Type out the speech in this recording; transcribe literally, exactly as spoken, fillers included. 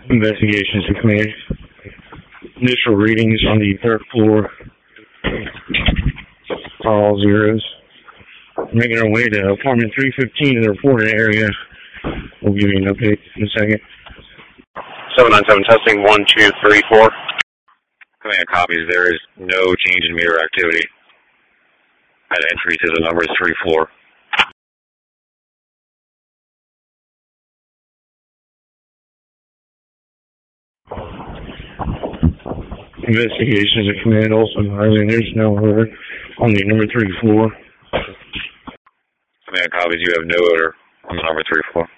Investigations to command. Initial readings on the third floor are all zeros. Making our way to apartment three fifteen in the reported area. We'll give you an update in a second. seven nine seven testing, one two three four. Command copies. There is no change in meter activity. Had entry to the numbers three four. Investigations at command also highlighting there's no odor on the number three four. Command copies. You have no odor on the number three four.